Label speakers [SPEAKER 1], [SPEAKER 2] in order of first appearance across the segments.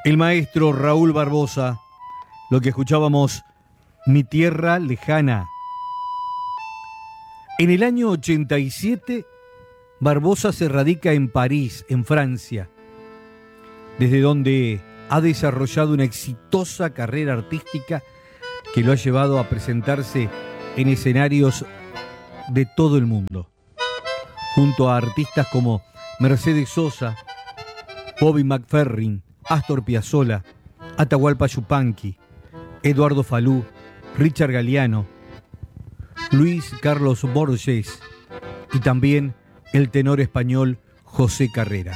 [SPEAKER 1] El maestro Raúl Barbosa, lo que escuchábamos, Mi Tierra Lejana. En el año 87, Barbosa se radica en París, en Francia, desde donde ha desarrollado una exitosa carrera artística que lo ha llevado a presentarse en escenarios de todo el mundo, junto a artistas como Mercedes Sosa, Bobby McFerrin, Astor Piazzolla, Atahualpa Yupanqui, Eduardo Falú, Richard Galliano, Luis Carlos Borges y también el tenor español José Carreras.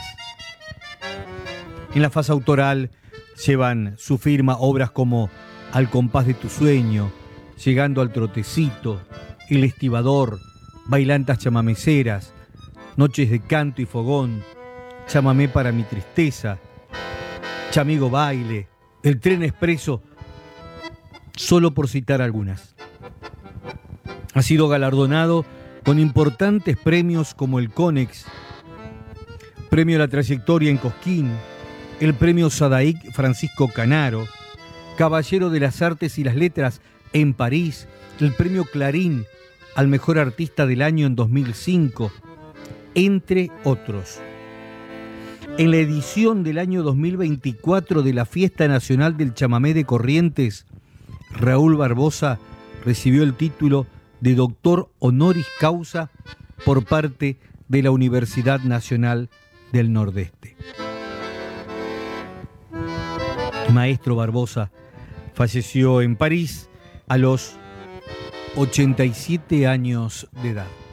[SPEAKER 1] En la fase autoral llevan su firma obras como Al compás de tu sueño, Llegando al trotecito, El estibador, Bailantas chamameceras, Noches de canto y fogón, Chamamé para mi tristeza, Chamigo baile, El tren expreso, solo por citar algunas. Ha sido galardonado con importantes premios como el Conex, Premio a la Trayectoria en Cosquín, el Premio Sadaic Francisco Canaro, Caballero de las Artes y las Letras en París, el Premio Clarín al Mejor Artista del Año en 2005, entre otros. En la edición del año 2024 de la Fiesta Nacional del Chamamé de Corrientes, Raúl Barbosa recibió el título de Doctor Honoris Causa por parte de la Universidad Nacional del Nordeste. Maestro Barbosa falleció en París a los 87 años de edad.